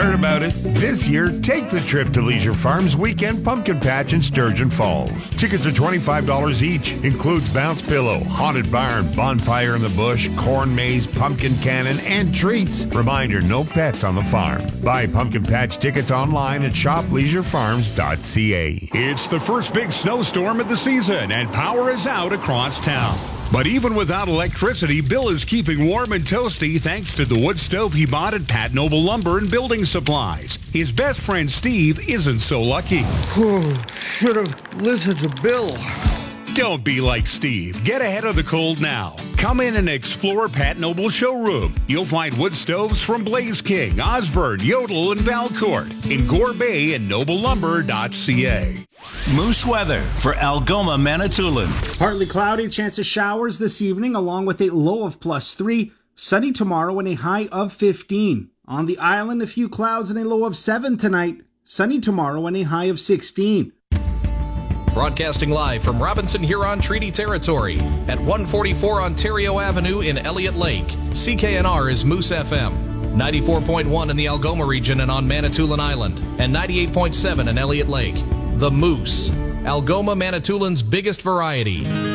Heard about it? This year, take the trip to Leisure Farms Weekend Pumpkin Patch in Sturgeon Falls. Tickets are $25 each. Includes bounce pillow, haunted barn, bonfire in the bush, corn maze, pumpkin cannon, and treats. Reminder, no pets on the farm. Buy pumpkin patch tickets online at shopleisurefarms.ca. It's the first big snowstorm of the season, and power is out across town. But even without electricity, Bill is keeping warm and toasty thanks to the wood stove he bought at Pat Noble Lumber and Building Supplies. His best friend Steve isn't so lucky. Should have listened to Bill. Don't be like Steve. Get ahead of the cold now. Come in and explore Pat Noble Showroom. You'll find wood stoves from Blaze King, Osborne, Yodel, and Valcourt in Gore Bay and noblelumber.ca. Moose weather for Algoma, Manitoulin. Partly cloudy, chance of showers this evening, along with a low of +3. Sunny tomorrow and a high of 15. On the island, a few clouds and a low of 7 tonight. Sunny tomorrow and a high of 16. Broadcasting live from Robinson Huron Treaty Territory at 144 Ontario Avenue in Elliott Lake. CKNR is Moose FM. 94.1 in the Algoma region and on Manitoulin Island, and 98.7 in Elliott Lake. The Moose, Algoma, Manitoulin's biggest variety.